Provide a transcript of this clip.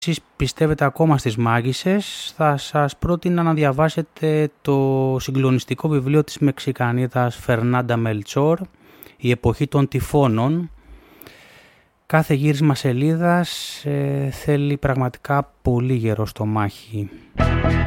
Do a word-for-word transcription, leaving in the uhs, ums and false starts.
εσείς πιστεύετε ακόμα στις μάγισσες, θα σας πρότεινα να διαβάσετε το συγκλονιστικό βιβλίο της Μεξικανίδας Φερνάντα Μελτσόρ, «Η εποχή των τυφώνων». Κάθε γύρισμα σελίδας ε, θέλει πραγματικά πολύ γερό στο μάχη.